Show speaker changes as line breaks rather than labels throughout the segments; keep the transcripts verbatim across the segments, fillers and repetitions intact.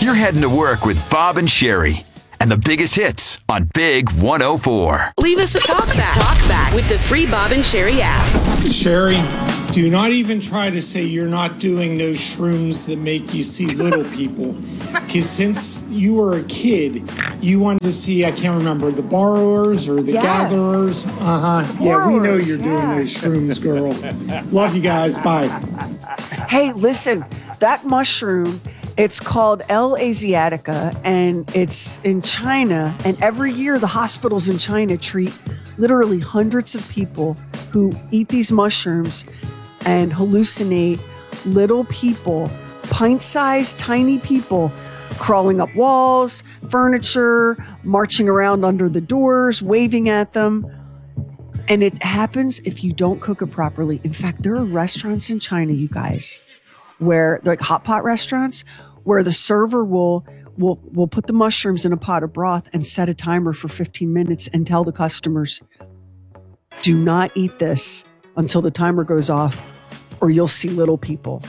You're heading to work with Bob and Sherry and the biggest hits on Big one oh four.
Leave us a talk back. Talk back with the free Bob and Sherry app.
Sherry, do not even try to say you're not doing those shrooms that make you see little people. Because since you were a kid, you wanted to see, I can't remember, the borrowers or the
yes.
gatherers. Uh-huh. Yeah, we know you're doing yeah. those shrooms, girl. Love you guys. Bye.
Hey, listen, that mushroom, it's called L. asiatica, and it's in China. And every year, the hospitals in China treat literally hundreds of people who eat these mushrooms and hallucinate little people, pint-sized, tiny people, crawling up walls, furniture, marching around under the doors, waving at them. And it happens if you don't cook it properly. In fact, there are restaurants in China, you guys, where they're like hot pot restaurants, where the server will will will put the mushrooms in a pot of broth and set a timer for fifteen minutes and tell the customers, do not eat this until the timer goes off, or you'll see little people.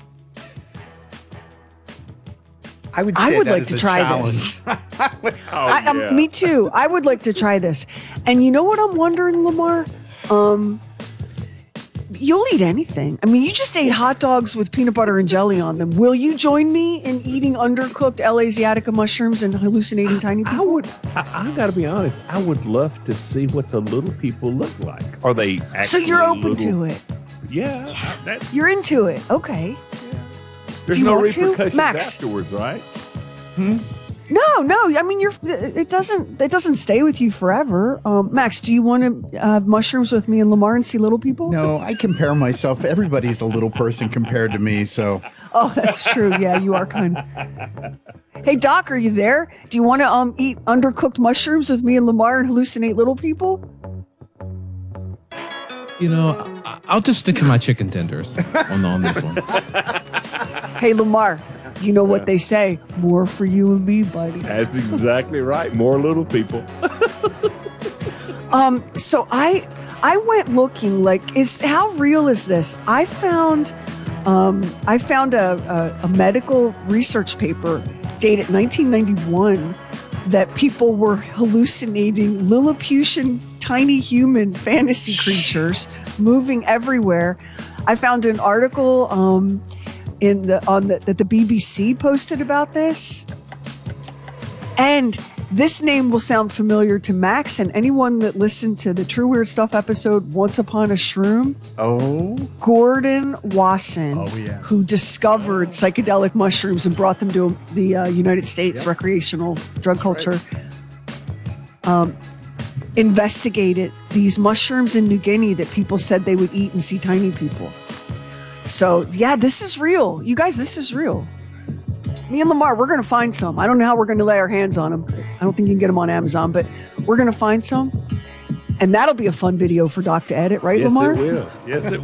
I would,
I would like to try challenge. this.
oh,
I, um,
yeah.
Me too. I would like to try this. And you know what I'm wondering, Lamar? Um, you'll eat anything. I mean, you just ate hot dogs with peanut butter and jelly on them. Will you join me in eating undercooked L. asiatica mushrooms and hallucinating tiny people?
I would. I, I got to be honest. I would love to see what the little people look like. Are they actually
So you're open
little,
to it?
Yeah. yeah. That,
you're into it. Okay.
There's
Do you
no
want to?
repercussions
Max?
afterwards, right?
Hmm? No, no. I mean, you're. It doesn't. It doesn't stay with you forever. Um, Max, do you want to have mushrooms with me and Lamar and see little people?
No, I compare myself. Everybody's a little person compared to me. So.
Oh, that's true. Yeah, you are kind. Hey, Doc, are you there? Do you want to um eat undercooked mushrooms with me and Lamar and hallucinate little people?
You know, I'll just stick to my chicken tenders on, on this one.
Hey, Lamar, you know what they say, more for you and me, buddy.
That's exactly right. More little people.
um, so I I went looking, like, is how real is this? I found um, I found a, a, a medical research paper dated nineteen ninety-one that people were hallucinating Lilliputian tiny human fantasy creatures moving everywhere. I found an article um, in the on the, that the B B C posted about this, and this name will sound familiar to Max and anyone that listened to the True Weird Stuff episode Once Upon a Shroom.
Oh,
Gordon Wasson,
oh, yeah.
who discovered psychedelic mushrooms and brought them to the uh, United States yep. recreational drug That's culture. Right. Um, investigated these mushrooms in New Guinea that people said they would eat and see tiny people. So, yeah, this is real. You guys, this is real. Me and Lamar, we're going to find some. I don't know how we're going to lay our hands on them. I don't think you can get them on Amazon, but we're going to find some. And that'll be a fun video for Doc to edit, right,
yes,
Lamar?
Yes, it will. Yes, it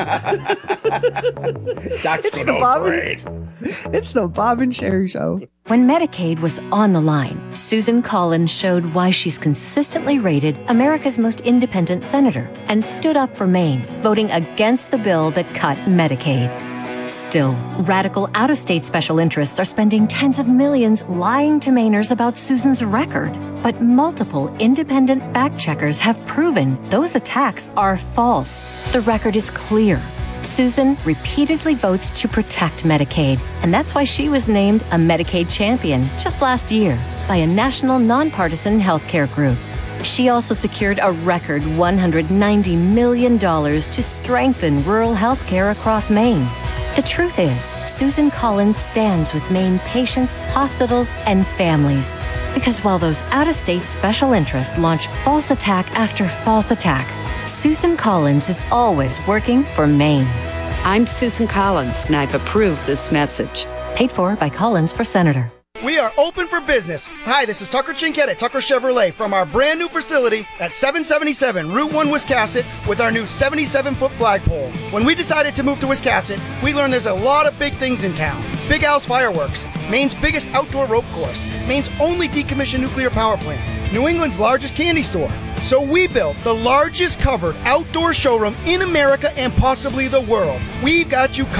will.
Doc's
it's, the Bob and, it's the Bob and Sherry Show.
When Medicaid was on the line, Susan Collins showed why she's consistently rated America's most independent senator and stood up for Maine, voting against the bill that cut Medicaid. Still, radical out-of-state special interests are spending tens of millions lying to Mainers about Susan's record. But multiple independent fact-checkers have proven those attacks are false. The record is clear. Susan repeatedly votes to protect Medicaid, and that's why she was named a Medicaid champion just last year by a national nonpartisan healthcare group. She also secured a record one hundred ninety million dollars to strengthen rural healthcare across Maine. The truth is, Susan Collins stands with Maine patients, hospitals, and families. Because while those out-of-state special interests launch false attack after false attack, Susan Collins is always working for Maine.
I'm Susan Collins, and I've approved this message.
Paid for by Collins for Senator.
We are open for business. Hi, this is Tucker Chinquette at Tucker Chevrolet from our brand new facility at seven seventy-seven Route one Wiscasset with our new seventy-seven foot flagpole. When we decided to move to Wiscasset, we learned there's a lot of big things in town. Big Al's Fireworks, Maine's biggest outdoor rope course, Maine's only decommissioned nuclear power plant, New England's largest candy store. So we built the largest covered outdoor showroom in America and possibly the world. We've got you covered.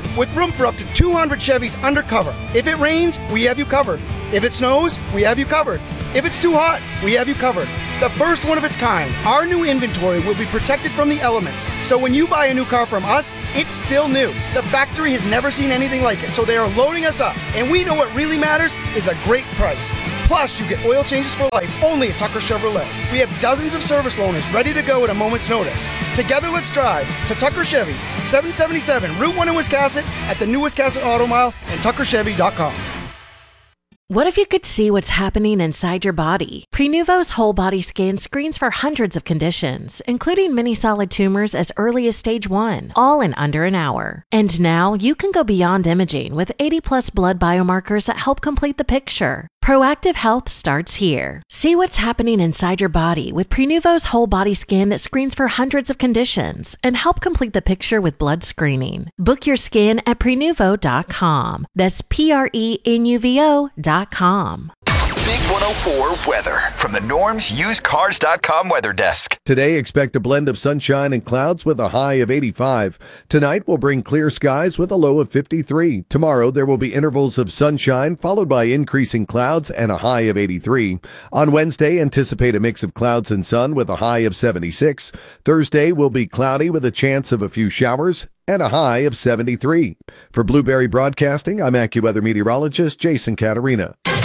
with room for up to two hundred Chevys undercover. If it rains, we have you covered. If it snows, we have you covered. If it's too hot, we have you covered. The first one of its kind, our new inventory will be protected from the elements. So when you buy a new car from us, it's still new. The factory has never seen anything like it, so they are loading us up. And we know what really matters is a great price. Plus, you get oil changes for life only at Tucker Chevrolet. We have dozens of service loaners ready to go at a moment's notice. Together, let's drive to Tucker Chevy, seven seventy-seven Route one in Wiscasset, at the new Wiscasset Auto Mile, and tucker chevy dot com.
What if you could see what's happening inside your body? Prenuvo's whole body scan screens for hundreds of conditions, including many solid tumors as early as stage one, all in under an hour. And now you can go beyond imaging with eighty plus blood biomarkers that help complete the picture. Proactive health starts here. See what's happening inside your body with Prenuvo's whole body scan that screens for hundreds of conditions and help complete the picture with blood screening. Book your scan at prenuvo dot com. That's P R E N U V O dot com.
Big one oh four weather from the Norms Used Cars dot com weather desk.
Today, expect a blend of sunshine and clouds with a high of eighty-five. Tonight will bring clear skies with a low of fifty-three. Tomorrow, there will be intervals of sunshine followed by increasing clouds and a high of eighty-three. On Wednesday, anticipate a mix of clouds and sun with a high of seventy-six. Thursday will be cloudy with a chance of a few showers and a high of seventy-three. For Blueberry Broadcasting, I'm AccuWeather meteorologist Jason Caterina.